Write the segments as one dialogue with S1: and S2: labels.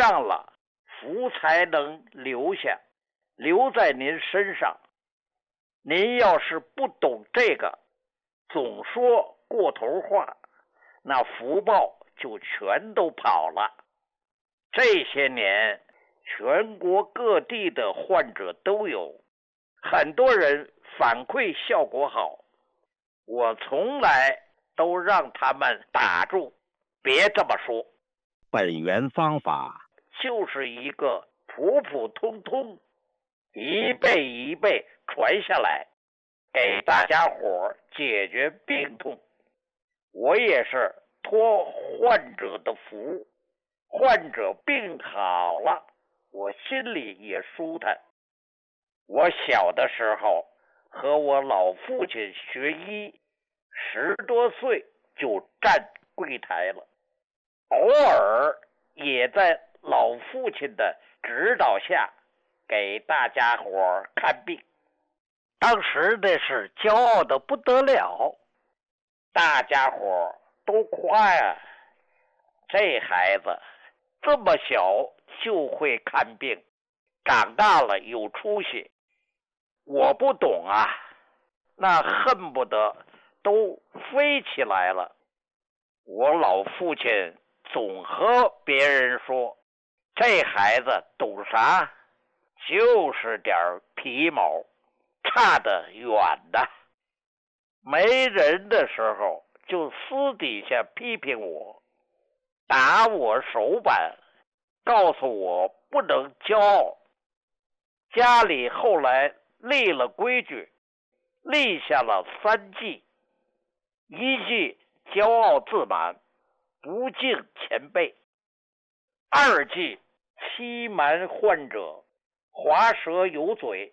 S1: 样了，福才能留下，留在您身上。您要是不懂这个，总说过头话，那福报就全都跑了。这些年，全国各地的患者都有，很多人反馈效果好，我从来都让他们打住，别这么说。
S2: 本源方法
S1: 就是一个普普通通，一辈一辈传下来，给大家伙解决病痛。我也是托患者的福，患者病好了，我心里也舒坦。我小的时候和我老父亲学医，10多岁就站柜台了，偶尔也在老父亲的指导下给大家伙看病。当时那是骄傲的不得了，大家伙都夸呀，这孩子这么小就会看病，长大了有出息。我不懂啊，那恨不得都飞起来了。我老父亲总和别人说，这孩子懂啥？就是点皮毛，差得远的。没人的时候就私底下批评我，打我手板，告诉我不能骄傲。家里后来立了规矩，立下了3忌：1忌骄傲自满，不敬前辈；2忌欺瞒患者，滑舌有嘴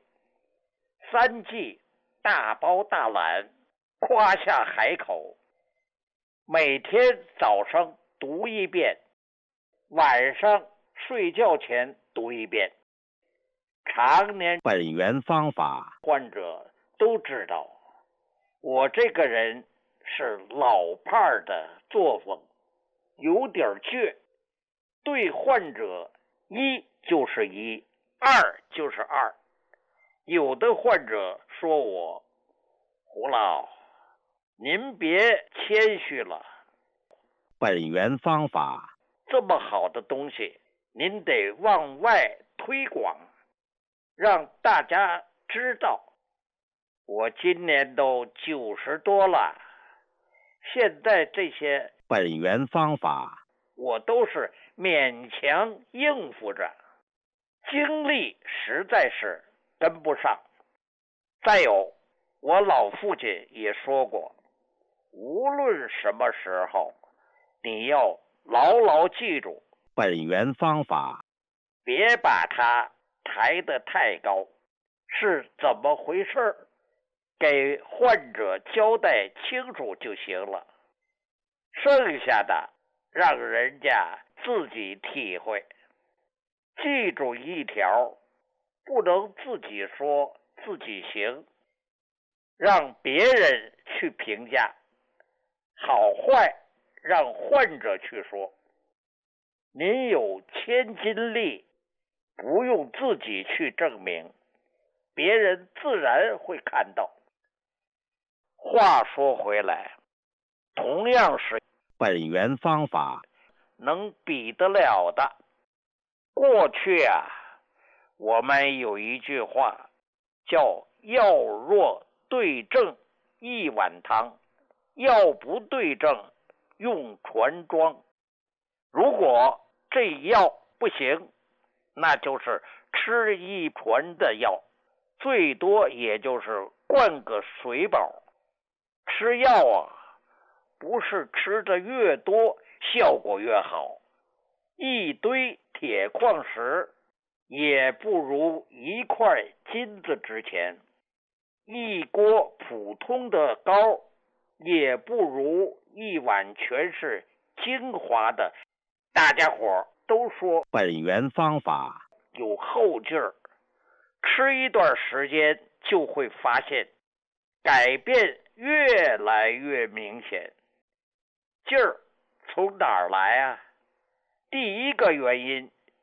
S1: ；3忌大包大揽，夸下海口。每天早上读1遍，晚上睡觉前读1遍。常年
S2: 本源方法
S1: 患者都知道，我这个人是老派的作风，有点倔。对患者1就是1，2就是2。有的患者说我，胡老，您别谦虚了，
S2: 本源方法
S1: 这么好的东西您得往外推广，让大家知道。我今年都90多了，现在这些
S2: 本源方法
S1: 我都是勉强应付着，精力实在是跟不上。再有，我老父亲也说过，无论什么时候，你要牢牢记住
S2: 本源方法，
S1: 别把它抬得太高。是怎么回事？给患者交代清楚就行了，剩下的让人家自己体会。记住一条，不能自己说自己行，让别人去评价，好坏让患者去说。您有千斤力，不用自己去证明，别人自然会看到。话说回来，同样是
S2: 本源方法
S1: 能比得了的。过去啊，我们有一句话叫药若对症一碗汤，药不对症用船装。如果这药不行，那就是吃1船的药，最多也就是灌个水饱。吃药啊，不是吃的越多效果越好，一堆铁矿石也不如1块金子值钱，一锅普通的膏也不如一碗全是精华的。大家伙都说
S2: 本源方法
S1: 有后劲儿，吃一段时间就会发现改变越来越明显。劲儿从哪儿来啊？第一个原因